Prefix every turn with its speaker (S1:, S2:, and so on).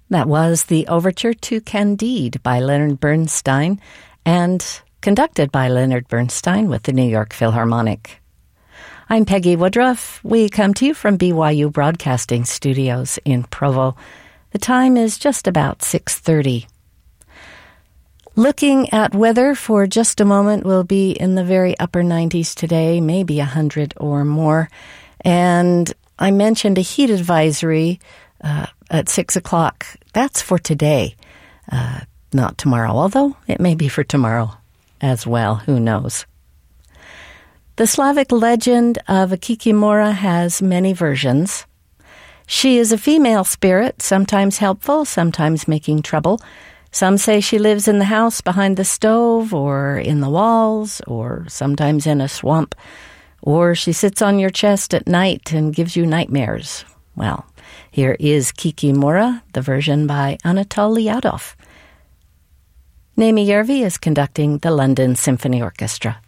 S1: That was the Overture to Candide by Leonard Bernstein and conducted by Leonard Bernstein with the New York Philharmonic. I'm Peggy Woodruff. We come to you from BYU Broadcasting Studios in Provo. The time is just about 6:30. Looking at weather for just a moment, we'll be in the very upper 90s today, maybe 100 or more. And I mentioned a heat advisory at 6 o'clock. That's for today, not tomorrow, although it may be for tomorrow as well. Who knows? The Slavic legend of a Kikimora has many versions. She is a female spirit, sometimes helpful, sometimes making trouble. Some say she lives in the house behind the stove or in the walls or sometimes in a swamp, or she sits on your chest at night and gives you nightmares. Well, here is Kikimora, the version by Anatol Lyadov. Naomi Järvi is conducting the London Symphony Orchestra.